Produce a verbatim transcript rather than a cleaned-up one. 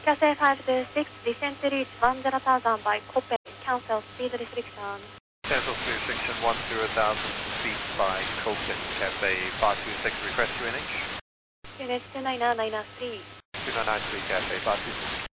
Cathay five two six, descend to reach one zero thousand by Copen, cancel speed restriction. Cancel speed restriction one zero thousand feet by Copen, Cathay five two six, request Q N H. Q N H two nine nine nine three. two nine nine three, Cathay five two six.